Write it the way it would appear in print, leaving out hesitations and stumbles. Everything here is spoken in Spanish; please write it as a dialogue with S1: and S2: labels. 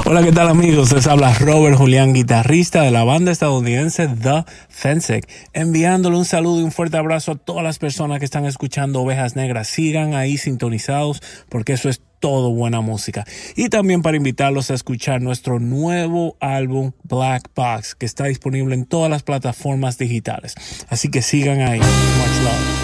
S1: Hola, ¿qué tal amigos? Les habla Robert Julián, guitarrista de la banda estadounidense The Fensec, enviándole un saludo y un fuerte abrazo a todas las personas que están escuchando Ovejas Negras. Sigan ahí sintonizados porque eso es todo buena música. Y también para invitarlos a escuchar nuestro nuevo álbum Black Box, que está disponible en todas las plataformas digitales. Así que sigan ahí. Much love.